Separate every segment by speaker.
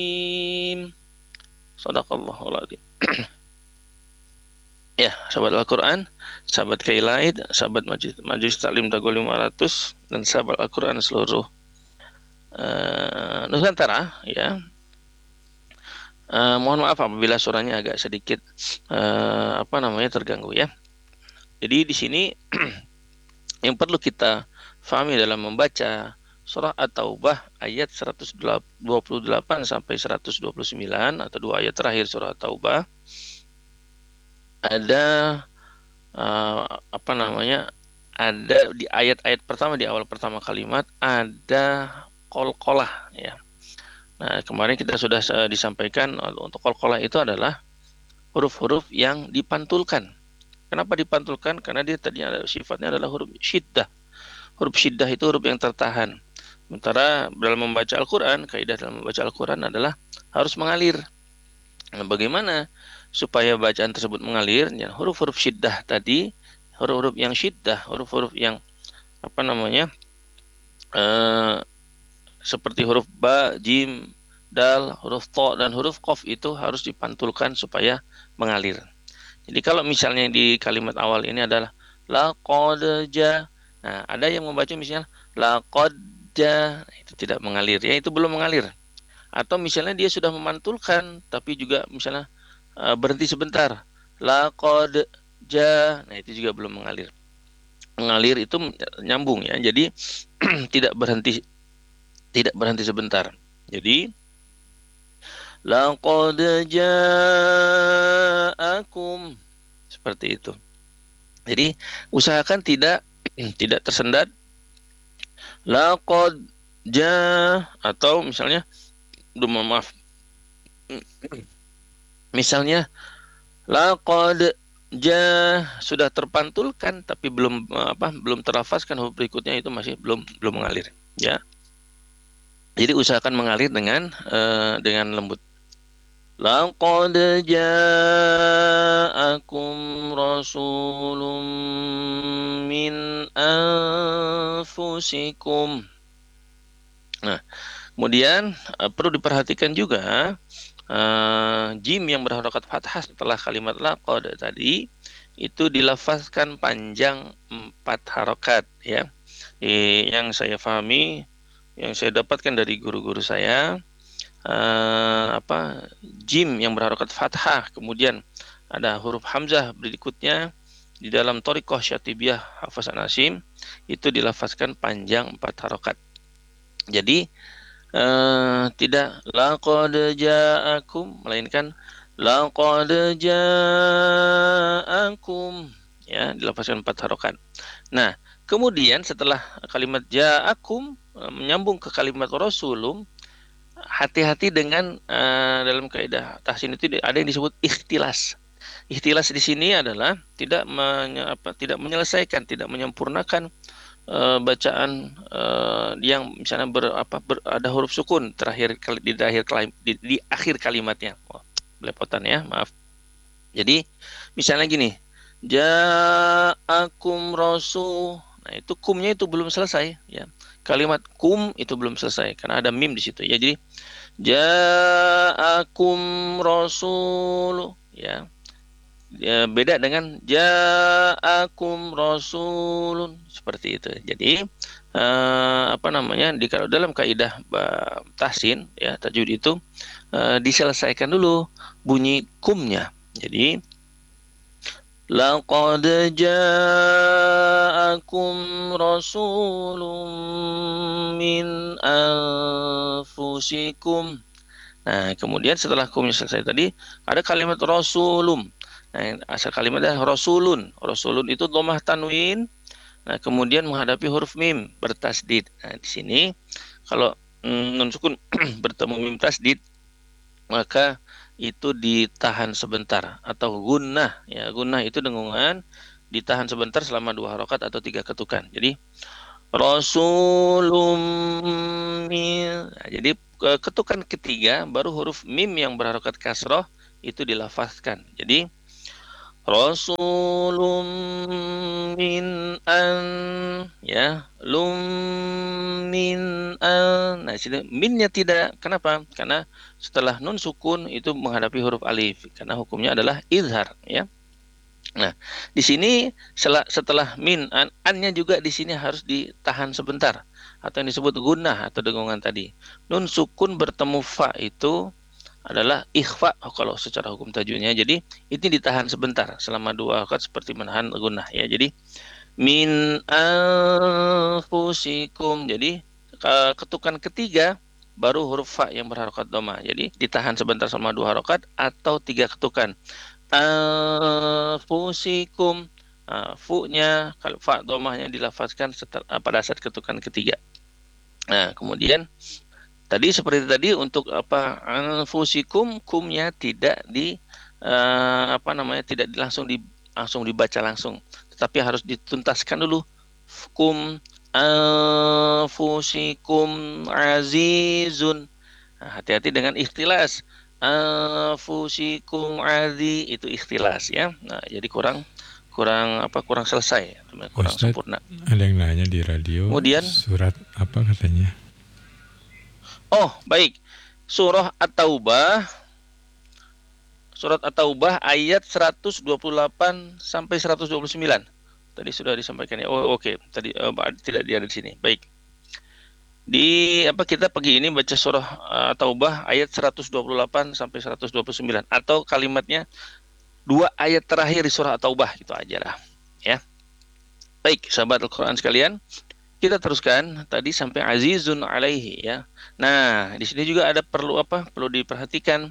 Speaker 1: Shadaqallahul adzim. Ya, sahabat Al-Quran, sahabat Kailaid, sahabat Majelis Taklim Dago 500, dan sahabat Al-Quran seluruh Nusantara, ya. Mohon maaf apabila suaranya agak sedikit terganggu, ya. Jadi di sini yang perlu kita fahami dalam membaca surah At-Taubah ayat 128 sampai 129 atau dua ayat terakhir surah At-Taubah, ada ada di ayat-ayat pertama, di awal pertama kalimat ada qalqalah, ya. Nah, kemarin kita sudah disampaikan untuk qalqalah itu adalah huruf-huruf yang dipantulkan. Kenapa dipantulkan? Karena dia tadinya sifatnya adalah huruf syiddah. Huruf syiddah itu huruf yang tertahan. Sementara dalam membaca Al-Quran, kaidah dalam membaca Al-Quran adalah harus mengalir. Nah, bagaimana supaya bacaan tersebut mengalir? Ya, huruf-huruf syiddah tadi, huruf-huruf yang syiddah, huruf-huruf yang seperti huruf ba, jim, dal, huruf to, dan huruf qaf itu harus dipantulkan supaya mengalir. Jadi kalau misalnya di kalimat awal ini adalah laqad ja, nah ada yang membaca misalnya laqad ja, itu tidak mengalir, ya, itu belum mengalir. Atau misalnya dia sudah memantulkan tapi juga misalnya berhenti sebentar, laqad ja, nah itu juga belum mengalir. Mengalir itu nyambung, ya, jadi tidak berhenti sebentar. Jadi laqad ja'akum, seperti itu. Jadi usahakan tidak tersendat laqad ja, atau misalnya laqad ja sudah terpantulkan tapi belum terlafazkan huruf berikutnya, itu masih belum mengalir, ya. Jadi usahakan mengalir dengan lembut. Laqad ja'akum rasulun min anfusikum. Nah, kemudian perlu diperhatikan juga jim yang berharokat fathah setelah kalimat laqad tadi itu dilafazkan panjang 4 harokat, ya. Yang saya pahami, yang saya dapatkan dari guru-guru saya, jim yang berharokat fathah, kemudian ada huruf hamzah berikutnya di dalam thoriqah Syatibiyah Hafaz An-Nasim itu dilafazkan panjang 4 harokat. Jadi tidak laqad ja'akum, melainkan laqad ja'akum, ya, dilafazkan 4 harokat. Nah, kemudian setelah kalimat ja'akum menyambung ke kalimat rasulum, hati-hati dengan dalam kaidah tahsin itu ada yang disebut ikhtilas. Ikhtilas di sini adalah tidak menyelesaikan, tidak menyempurnakan bacaan yang misalnya ada huruf sukun di akhir kalimatnya. Belepotan, ya, maaf. Jadi misalnya gini, ja'akum rasul, nah itu kumnya itu belum selesai, ya. Kalimat kum itu belum selesai karena ada mim di situ, ya. Jadi ja'akum rasul, ya. Beda dengan ja'akum rasulun, seperti itu. Jadi kalau dalam kaidah tahsin, ya, tajwid itu diselesaikan dulu bunyi kumnya. Jadi laqad ja'akum rasulun min anfusikum. Nah, kemudian setelah kumnya selesai tadi ada kalimat rasulum. Nah, asal kalimatnya rasulun. Rasulun itu dhammah tanwin. Nah, kemudian menghadapi huruf mim bertasdid. Nah, di sini kalau nun sukun bertemu mim tasdid, maka itu ditahan sebentar, atau gunnah, ya. Gunnah itu dengungan, ditahan sebentar selama 2 harokat atau 3 ketukan. Jadi rasulum mim. Nah, jadi ketukan ketiga baru huruf mim yang berharokat kasroh itu dilafazkan. Jadi Rasulun min an, ya, lum min an. Nah, sini minnya tidak. Kenapa? Karena setelah nun sukun itu menghadapi huruf alif. Karena hukumnya adalah izhar, ya. Nah, di sini setelah min annya juga di sini harus ditahan sebentar atau yang disebut gunnah atau dengungan tadi. Nun sukun bertemu fa itu adalah ikhfa kalau secara hukum tajwidnya. Jadi ini ditahan sebentar selama 2 rakaat seperti menahan gunnah, ya. Jadi min anfusikum. Jadi ketukan ketiga baru huruf fa yang berharokat doma. Jadi ditahan sebentar selama 2 rakaat atau 3 ketukan. Anfusikum. Fu-nya kalau fa domahnya dilafazkan pada saat ketukan ketiga. Nah, kemudian tadi seperti tadi untuk apa, anfusikum, kumnya tidak tidak langsung dibaca langsung, tetapi harus dituntaskan dulu. Kum anfusikum azizun. Nah, hati-hati dengan ikhtilas. Anfusikum azi itu ikhtilas, ya. Nah, jadi kurang selesai, kurang
Speaker 2: Ustadz,
Speaker 1: sempurna.
Speaker 2: ada yang nanya di radio
Speaker 1: Kemudian,
Speaker 2: surat apa katanya?
Speaker 1: oh baik, surah At-Taubah, ayat 128 sampai 129. Tadi sudah disampaikan, ya. Oh, oke. Tadi tidak ada di sini. Baik. Kita pagi ini baca surah Taubah ayat 128 sampai 129 atau kalimatnya 2 ayat terakhir di surah Taubah, itu aja lah, ya. Baik, sahabat Al-Qur'an sekalian, kita teruskan tadi sampai azizun alaihi, ya. Nah, di sini juga ada perlu diperhatikan.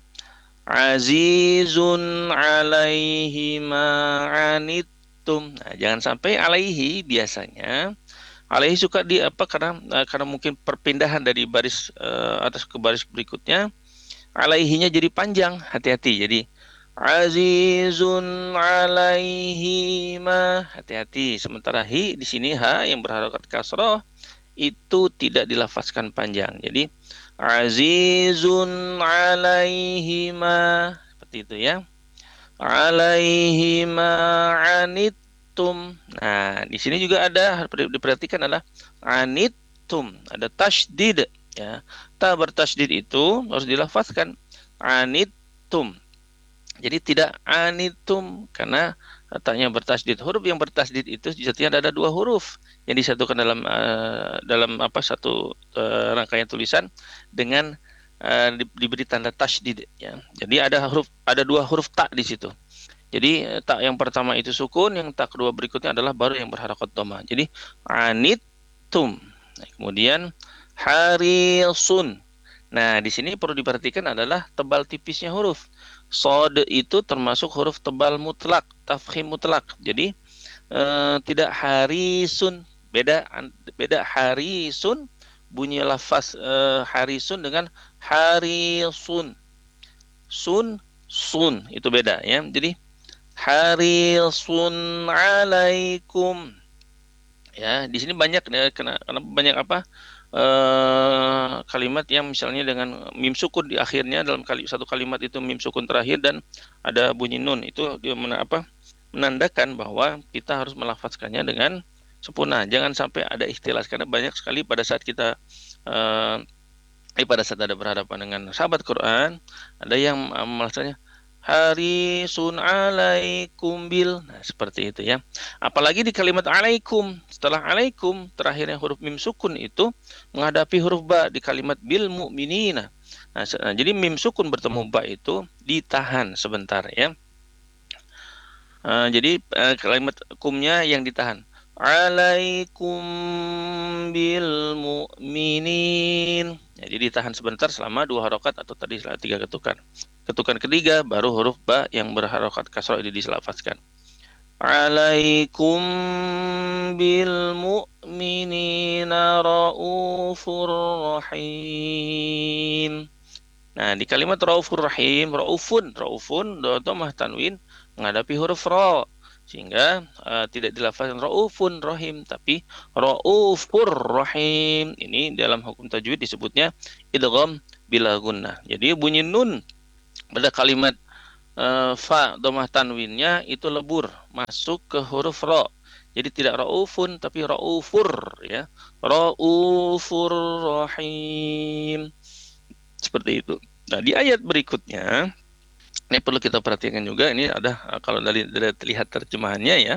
Speaker 1: Azizun alaihi ma'anittum. Nah, jangan sampai alaihi, biasanya alaihi suka karena mungkin perpindahan dari baris atas ke baris berikutnya, alaihinya jadi panjang. Hati-hati. Jadi azizun alaihi ma, hati-hati. Sementara hi di sini ha yang berharokat kasroh itu tidak dilafazkan panjang. Jadi azizun alaihi ma, seperti itu, ya. Alaihi ma anittum. Nah, di sini juga ada harus diperhatikan adalah anittum, ada tasydid, ya. Ta bertasydid itu harus dilafazkan anittum. Jadi tidak anittum karena letaknya bertasydid. Huruf yang bertasydid itu sejatinya ada 2 huruf yang disatukan dalam satu rangkaian tulisan dengan diberi tanda tasydid, ya. Jadi ada 2 huruf ta di situ. Jadi ta yang pertama itu sukun, yang ta kedua berikutnya adalah baru yang berharakat dhamma. Jadi anittum. Nah, kemudian harisun. Nah, di sini perlu diperhatikan adalah tebal tipisnya huruf. Shad itu termasuk huruf tebal mutlak, tafkhim mutlak. Jadi tidak harisun, beda harisun, bunyi lafaz harisun dengan harisun. Sun itu beda, ya. Jadi harisun alaikum. Ya, di sini banyak, ya, karena banyak kalimat yang misalnya dengan mim sukun di akhirnya, dalam satu kalimat itu mim sukun terakhir dan ada bunyi nun, itu dia menandakan bahwa kita harus melafazkannya dengan sempurna. Jangan sampai ada ikhtilas, karena banyak sekali pada saat kita pada saat ada berhadapan dengan sahabat Quran, ada yang melafazkannya harisun alaikum bil. Nah, seperti itu, ya. Apalagi di kalimat alaikum, setelah alaikum terakhirnya huruf mim sukun itu menghadapi huruf ba di kalimat bil mu'minina. Nah, jadi mim sukun bertemu ba itu ditahan sebentar, ya. Jadi kalimat kumnya yang ditahan. Alaikum bil mu'minin. Jadi ditahan sebentar selama 2 harokat atau tadi 3 ketukan. Ketukan ketiga baru huruf ba yang berharokat kasroh ini dilafazkan. Alaikum bil mu'minina raufur rahim. Nah, di kalimat raufur rahim, raufun dhammah tanwin menghadapi huruf ra, sehingga tidak dilafazkan raufun rahim, tapi raufur rahim. Ini dalam hukum tajwid disebutnya idgham bila gunnah. Jadi bunyi nun pada kalimat fa domah tanwinnya itu lebur masuk ke huruf ro. Jadi tidak raufun tapi raufur ya. Raufur rahim. Seperti itu. Nah, di ayat berikutnya ini perlu kita perhatikan juga, ini ada kalau dari lihat terjemahannya ya,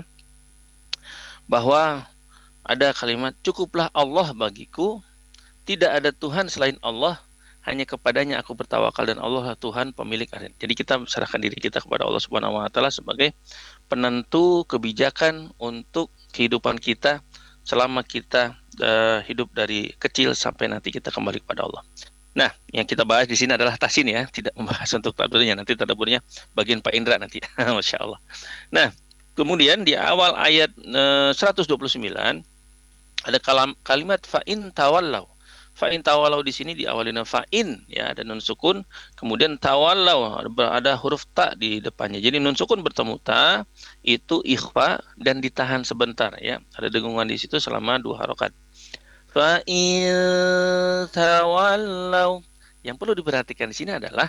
Speaker 1: bahwa ada kalimat cukuplah Allah bagiku, tidak ada Tuhan selain Allah, hanya kepadanya aku bertawakal dan Allah lah Tuhan pemilik akhir. Jadi kita serahkan diri kita kepada Allah Subhanahu wa taala sebagai penentu kebijakan untuk kehidupan kita selama kita hidup dari kecil sampai nanti kita kembali kepada Allah. Nah, yang kita bahas di sini adalah tasin ya, tidak membahas untuk tadabburnya, nanti tadabburnya bagian Pak Indra nanti. Masya Allah. Nah, kemudian di awal ayat 129 ada kalimat fa'in tawallau. Fa'in tawallau di sini diawali dengan fa'in ya, ada nun sukun, kemudian tawallau ada huruf ta di depannya. Jadi nun sukun bertemu ta itu ikhfa dan ditahan sebentar ya. Ada dengungan di situ selama 2 harokat. Fa'in tawallau. Yang perlu diperhatikan di sini adalah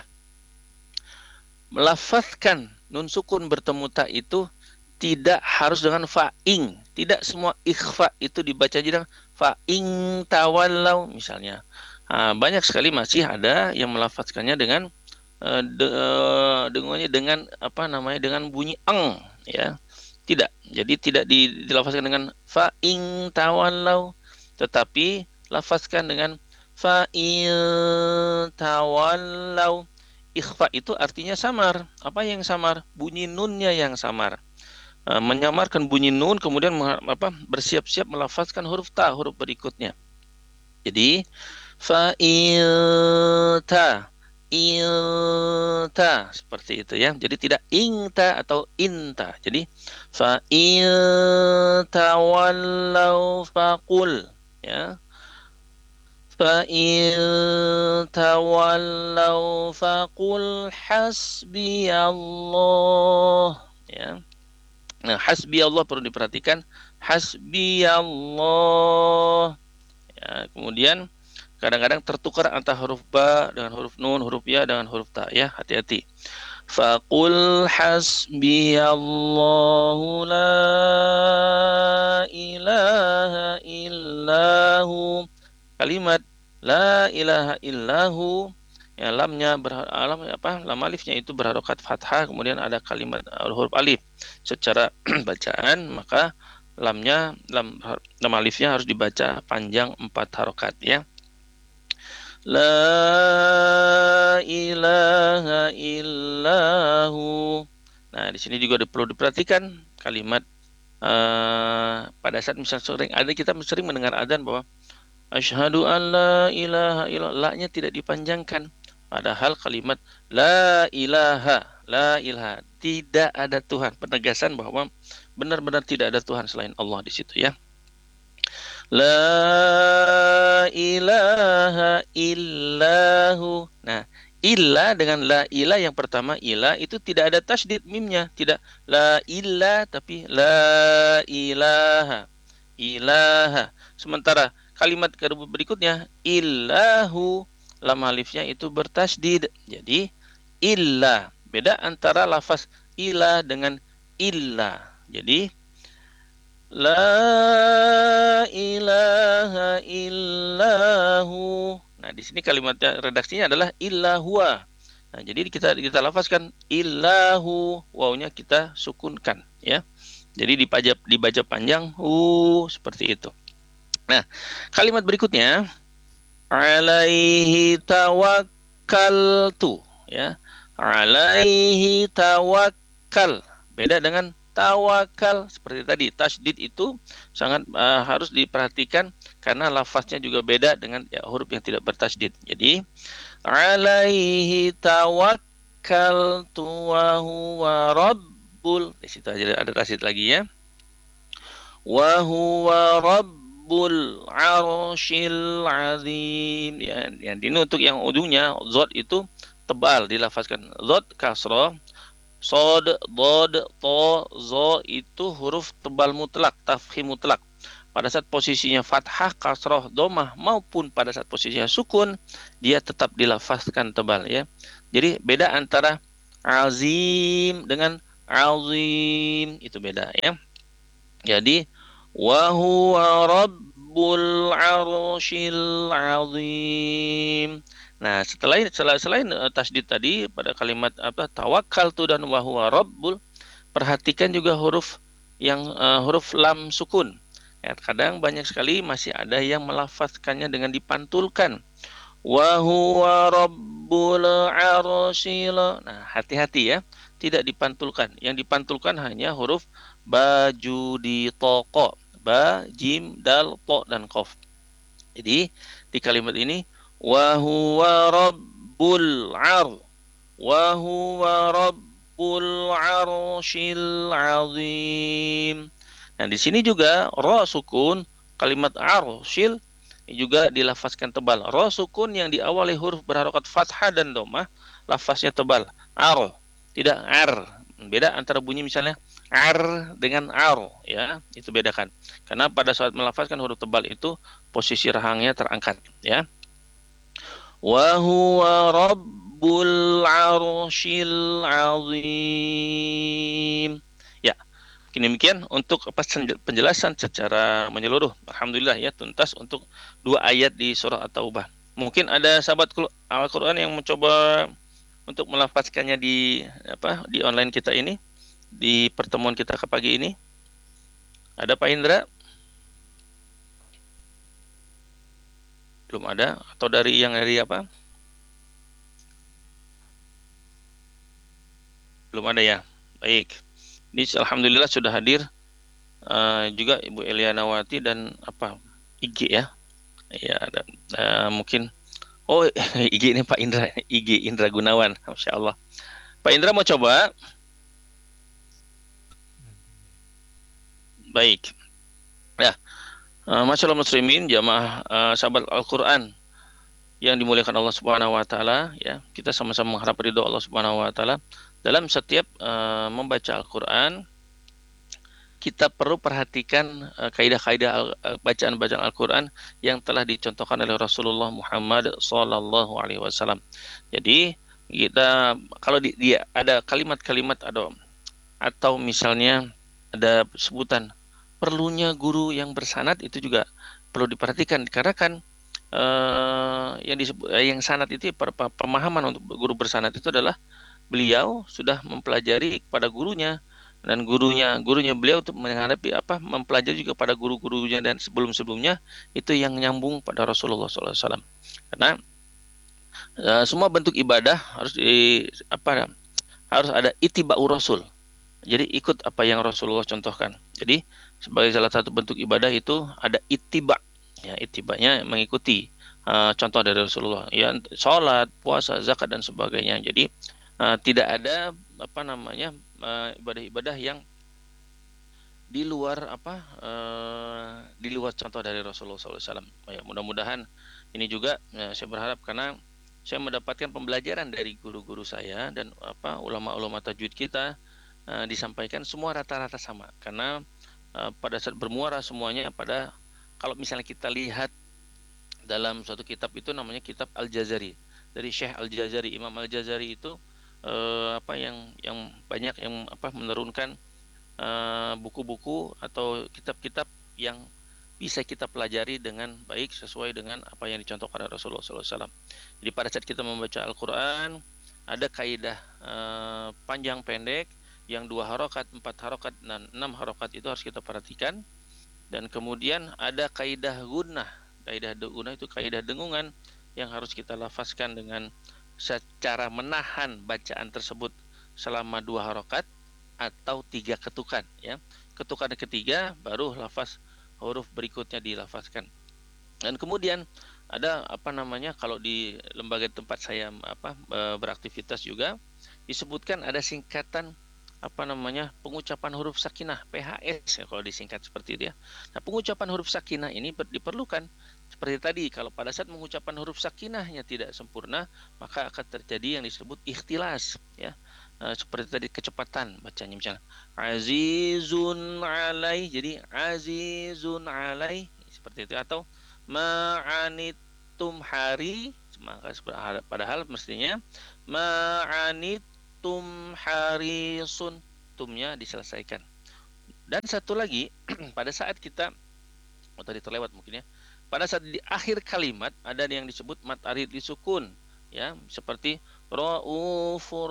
Speaker 1: melafazkan nun sukun bertemu ta itu tidak harus dengan fa'ing. Tidak semua ikhfa itu dibaca dengan fa'ing tawallau misalnya. Banyak sekali masih ada yang melafazkannya dengan dengungannya dengan dengan bunyi eng ya. Tidak. Jadi tidak dilafazkan dengan fa'ing tawallau, tetapi lafazkan dengan fa'in tawallau. Ikhfa itu artinya samar. Apa yang samar? Bunyi nunnya yang samar. Menyamarkan bunyi nun, kemudian bersiap-siap melafazkan huruf ta, huruf berikutnya. Jadi fa'ilta, ilta, seperti itu ya. Jadi tidak ingta atau inta. Jadi fa'ilta wallau faqul ya. Fa'ilta wallau faqul hasbiyallah ya. Nah, hasbi Allah perlu diperhatikan, hasbi Allah. Ya, kemudian kadang-kadang tertukar antara huruf ba dengan huruf nun, huruf ya dengan huruf ta ya, hati-hati. Faqul hasbi Allahu la ilaha illahu. Kalimat la ilaha illahu ya, lamnya lam alifnya itu berharokat fathah, kemudian ada kalimat huruf alif secara bacaan, maka lam alifnya harus dibaca panjang 4 harokat ya. La ilaha illahu. Nah, di sini juga perlu diperhatikan kalimat pada saat misalnya kita sering mendengar adzan bahwa asyhadu an la ilaha illallah, la-nya tidak dipanjangkan. Padahal kalimat la ilaha tidak ada Tuhan, penegasan bahwa benar-benar tidak ada Tuhan selain Allah di situ ya. La ilaha illahu. Nah, illa dengan la ilah yang pertama ilah itu tidak ada tasydid mimnya, tidak la ilah tapi la ilaha. Ilaha. Sementara kalimat berikutnya illahu, lam alifnya itu bertasydid. Jadi illa, beda antara lafaz ilah dengan illa. Jadi la ilaha illahu. Nah, di sini kalimatnya redaksinya adalah illahua. Nah, jadi kita lafazkan illahu, wawunya kita sukunkan ya. Jadi dibaca panjang seperti itu. Nah, kalimat berikutnya alaihi tawakkaltu ya. Alaihi tawakkal. Beda dengan tawakal seperti tadi. Tasydid itu sangat harus diperhatikan karena lafaznya juga beda dengan huruf yang tidak bertasydid. Jadi alaihi tawakkaltu wa huwa rabbul. Di situ aja ada tasydid lagi ya. Wa huwa rabbul arsyil azim. Ya, ini untuk yang ujungnya zod itu tebal dilafazkan. Zod kasrah, sod, dod, to, zo itu huruf tebal mutlak, tafkhim mutlak. Pada saat posisinya fathah, kasrah, domah maupun pada saat posisinya sukun, dia tetap dilafazkan tebal ya. Jadi beda antara azim dengan azim itu beda ya. Jadi wa huwa rabbul arsyil azim. Nah, selain tasdid tadi pada kalimat tawakkaltu dan wa huwa rabbul, perhatikan juga huruf yang huruf lam sukun. Ya, kadang banyak sekali masih ada yang melafazkannya dengan dipantulkan. Wa huwa rabbul arsyil. Nah, hati-hati ya, tidak dipantulkan. Yang dipantulkan hanya huruf ba, ju, di, to, ko. Ba, jim, dal, to, dan qaf. Jadi di kalimat ini wa huwa rabbul ar, wa huwa rabbul arsyil azim. Nah, di sini juga ra sukun kalimat arsyil juga dilafazkan tebal. Ra sukun yang diawali huruf berharokat fathah dan dhammah, lafaznya tebal. Ar, tidak ar. Beda antara bunyi misalnya ar dengan ar, ya, itu bedakan. Karena pada saat melafazkan huruf tebal itu posisi rahangnya terangkat, ya. Wa huwa rabbul arsyil azim. Ya, demikian untuk penjelasan secara menyeluruh. Alhamdulillah ya, tuntas untuk 2 ayat di surah At-Taubah. Mungkin ada sahabat Al-Qur'an yang mencoba untuk melafazkannya di online kita ini, di pertemuan kita ke pagi ini. Ada Pak Indra? Belum ada, atau dari apa? Belum ada ya. Baik. Ini alhamdulillah sudah hadir juga Ibu Elianawati dan IG ya. Ya, ada mungkin IG ini Pak Indra, IG Indra Gunawan, Masya Allah. Pak Indra mau coba? Baik. Ya, masyaallah muslimin, jamaah sahabat Al-Quran yang dimuliakan Allah Subhanahu Wa Taala, ya, kita sama-sama mengharap ridho Allah Subhanahu Wa Taala dalam setiap membaca Al-Quran. Kita perlu perhatikan kaidah-kaidah bacaan-bacaan Al-Quran yang telah dicontohkan oleh Rasulullah Muhammad SAW. Jadi kita kalau dia ada kalimat-kalimat atau misalnya ada sebutan perlunya guru yang bersanad, itu juga perlu diperhatikan karena kan yang sanad itu pemahaman untuk guru bersanad itu adalah beliau sudah mempelajari kepada gurunya, dan gurunya beliau untuk menghadapi mempelajari juga pada guru-gurunya dan sebelum-sebelumnya itu yang nyambung pada Rasulullah SAW. Karena semua bentuk ibadah harus harus ada ittiba'ur Rasul. Jadi ikut apa yang Rasulullah contohkan. Jadi sebagai salah satu bentuk ibadah itu ada ittiba. Ya, ittiba'nya mengikuti contoh dari Rasulullah. Ya, salat, puasa, zakat dan sebagainya. Jadi tidak ada ibadah-ibadah yang di luar di luar contoh dari Rasulullah SAW. Ya, mudah-mudahan ini juga saya berharap, karena saya mendapatkan pembelajaran dari guru-guru saya dan ulama-ulama tajwid kita, disampaikan semua rata-rata sama. Karena pada saat bermuara semuanya kalau misalnya kita lihat dalam suatu kitab itu namanya kitab Al-Jazari dari Syekh Al-Jazari. Imam Al-Jazari itu yang banyak yang menurunkan buku-buku atau kitab-kitab yang bisa kita pelajari dengan baik sesuai dengan apa yang dicontohkan oleh Rasulullah SAW. Jadi pada saat kita membaca Al-Quran ada kaidah panjang pendek yang 2 harokat, 4 harokat, dan 6 harokat itu harus kita perhatikan. Dan kemudian ada kaidah gunnah. Kaidah gunnah itu kaidah dengungan yang harus kita lafazkan dengan secara menahan bacaan tersebut selama 2 harokat atau 3 ketukan, ya. Ketukan ketiga baru lafaz huruf berikutnya dilafazkan. Dan kemudian ada kalau di lembaga tempat saya beraktivitas juga disebutkan ada singkatan pengucapan huruf sakinah, PHS ya kalau disingkat seperti itu ya. Nah, pengucapan huruf sakinah ini diperlukan seperti tadi. Kalau pada saat mengucapkan huruf sakinahnya tidak sempurna, maka akan terjadi yang disebut ikhtilas, ya. Seperti tadi kecepatan bacanya, misalnya azizun alai, jadi azizun alai seperti itu, atau ma'anitum hari, maka padahal mestinya ma'anitum antum harisun, tumnya diselesaikan. Dan satu lagi pada saat kita tadi terlewat mungkin ya, pada saat di akhir kalimat ada yang disebut mat arid disukun ya, seperti raufur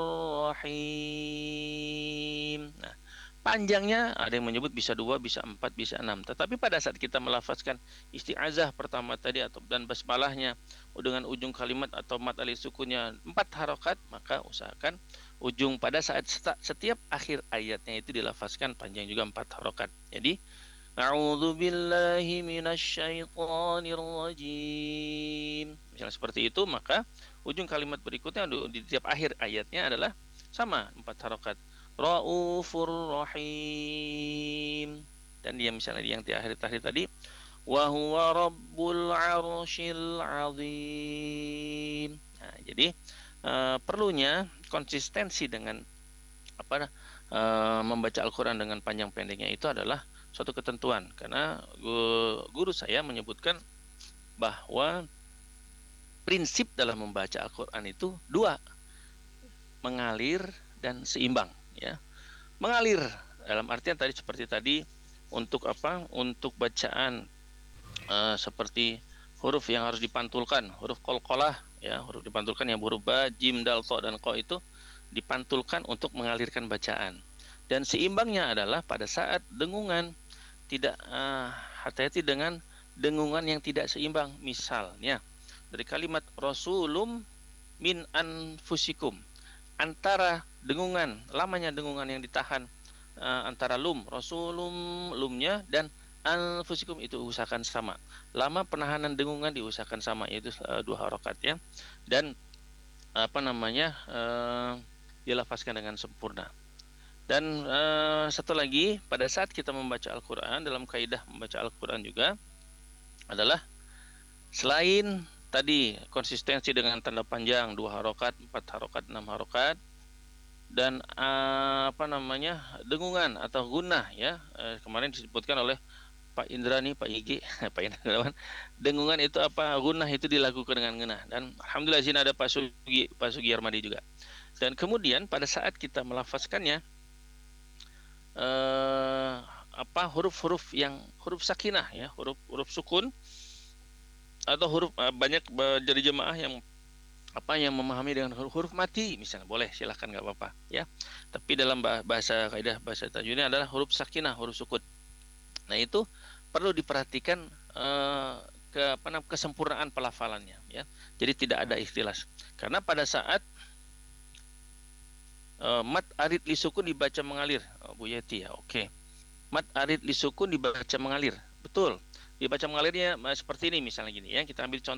Speaker 1: rahim. Nah, panjangnya ada yang menyebut bisa 2, bisa 4, bisa 6. Tetapi pada saat kita melafazkan isti'azah pertama tadi atau dan basmalahnya dengan ujung kalimat atau mat arid sukunnya 4 harokat, maka usahakan ujung pada saat setiap akhir ayatnya itu dilafazkan panjang juga 4 harokat. Jadi A'udzu billahi minasyaitonir rajim. Misalnya seperti itu, maka ujung kalimat berikutnya di tiap akhir ayatnya adalah sama 4 harokat. Raufur rahim. Dan dia misalnya yang di akhir tadi wa huwa rabbul arsyil azim. Nah, jadi perlunya konsistensi dengan membaca Al-Qur'an dengan panjang pendeknya itu adalah suatu ketentuan, karena guru saya menyebutkan bahwa prinsip dalam membaca Al-Qur'an itu 2, mengalir dan seimbang ya. Mengalir dalam artian tadi seperti tadi untuk untuk bacaan seperti huruf yang harus dipantulkan, huruf qalqalah ya, huruf dipantulkan yang huruf ba, jim, dal, tha dan qa itu dipantulkan untuk mengalirkan bacaan. Dan seimbangnya adalah pada saat dengungan tidak hati-hati dengan dengungan yang tidak seimbang. Misalnya dari kalimat rasulum min anfusikum, antara dengungan, lamanya dengungan yang ditahan antara rasulum lumnya dan anfusikum itu usahakan sama. Lama penahanan dengungan diusahakan sama, yaitu 2 harokat ya. Dan dilafazkan dengan sempurna. Dan satu lagi, pada saat kita membaca Al-Quran, dalam kaidah membaca Al-Quran juga adalah selain tadi konsistensi dengan tanda panjang 2 harokat, 4 harokat, 6 harokat, dan dengungan atau gunnah ya, kemarin disebutkan oleh Pak Indra nih, Pak IG, Pak Indra, dengungan itu gunnah itu dilakukan dengan gunnah. Dan alhamdulillah sini ada Pak Sugi Armadi juga. Dan kemudian pada saat kita melafazkannya huruf-huruf yang huruf sakinah ya, huruf sukun atau huruf banyak dari jemaah yang yang memahami dengan huruf mati misalnya, boleh, silahkan, nggak apa-apa ya. Tapi dalam bahasa kaidah bahasa tajwidnya adalah huruf sakinah, huruf sukun. Nah, itu perlu diperhatikan kesempurnaan pelafalannya ya. Jadi tidak ada ikhtilas. Karena pada saat mat arid li sukun dibaca mengalir, Bu Yeti ya, oke. Mat arid li sukun dibaca mengalir, betul. Dibaca mengalirnya seperti ini misalnya gini ya. Kita ambil contoh